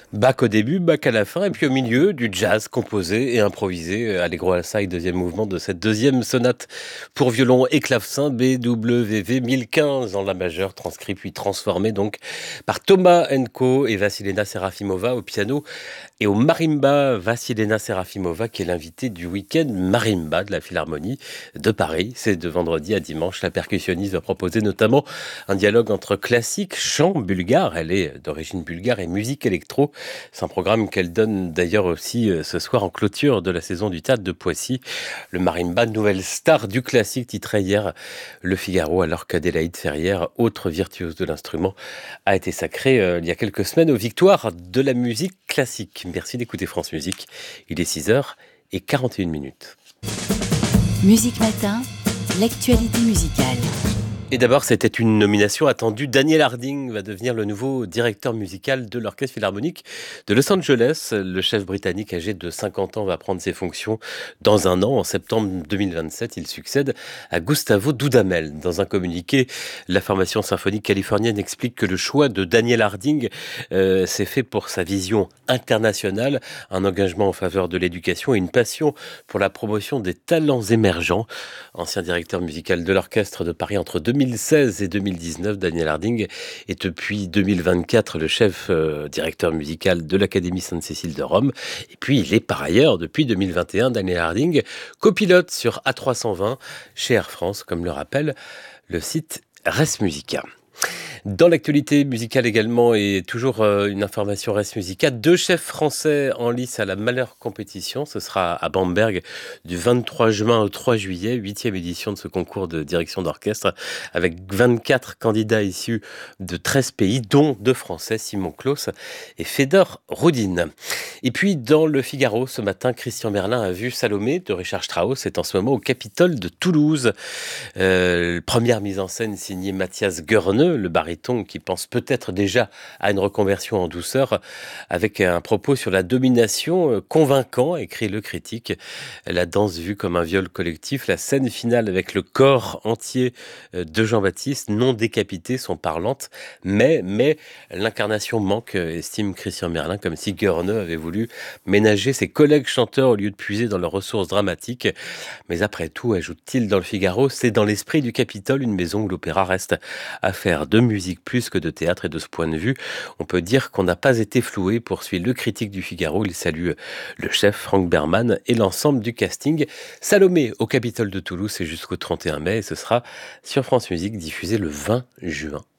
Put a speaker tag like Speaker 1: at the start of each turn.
Speaker 1: Bach au début, Bach à la fin, et puis au milieu, du jazz composé et improvisé. Allegro Alzheimer, deuxième mouvement de cette deuxième sonate pour violon et clavecin BWV 1015 en la majeure, transcrit puis transformé donc par Thomas Enko et Vassilena Serafimova au piano et au marimba. Vassilena Serafimova qui est l'invitée du week-end marimba de la Philharmonie de Paris. C'est de vendredi à dimanche. La percussionniste va proposer notamment un dialogue entre classique, chant bulgare, elle est d'origine bulgare, et musique électro. C'est un programme qu'elle donne d'ailleurs aussi ce soir en clôture de la saison du théâtre de Poissy. Le marimba, nouvelle star du classique, titrait hier Le Figaro, alors qu'Adélaïde Ferrière, autre virtuose de l'instrument, a été sacrée il y a quelques semaines aux victoires de la musique classique. Merci d'écouter France Musique. Il est 6h41.
Speaker 2: Musique Matin, l'actualité musicale.
Speaker 1: Et d'abord, c'était une nomination attendue. Daniel Harding va devenir le nouveau directeur musical de l'Orchestre Philharmonique de Los Angeles. Le chef britannique âgé de 50 ans va prendre ses fonctions dans un an. En septembre 2027, il succède à Gustavo Dudamel. Dans un communiqué, la formation symphonique californienne explique que le choix de Daniel Harding s'est fait pour sa vision internationale, un engagement en faveur de l'éducation et une passion pour la promotion des talents émergents. Ancien directeur musical de l'Orchestre de Paris entre 2016 et 2019, Daniel Harding est depuis 2024 le chef directeur musical de l'Académie Sainte-Cécile de Rome. Et puis il est par ailleurs, depuis 2021, Daniel Harding, copilote sur A320 chez Air France, comme le rappelle le site Res Musica. Dans l'actualité musicale également, et toujours une information Res Musica, 2 chefs français en lice à la Malheur Compétition. Ce sera à Bamberg du 23 juin au 3 juillet, 8e édition de ce concours de direction d'orchestre, avec 24 candidats issus de 13 pays, dont 2 Français, Simon Claus et Fédor Rodin. Et puis dans le Figaro, ce matin, Christian Merlin a vu Salomé de Richard Strauss, est en ce moment au Capitole de Toulouse. Première mise en scène signée Mathias Goerne, le baryton qui pense peut-être déjà à une reconversion en douceur, avec un propos sur la domination convaincant, écrit le critique. La danse vue comme un viol collectif, la scène finale avec le corps entier de Jean-Baptiste, non décapité, sont parlantes, mais l'incarnation manque, estime Christian Merlin, comme si Goerne avait voulu ménager ses collègues chanteurs au lieu de puiser dans leurs ressources dramatiques. Mais après tout, ajoute-t-il dans le Figaro, c'est dans l'esprit du Capitole, une maison où l'opéra reste affaire de musique plus que de théâtre, et de ce point de vue, on peut dire qu'on n'a pas été floué, poursuit le critique du Figaro. Il salue le chef Franck Berman et l'ensemble du casting. Salomé au Capitole de Toulouse, c'est jusqu'au 31 mai, et ce sera sur France Musique, diffusé le 20 juin.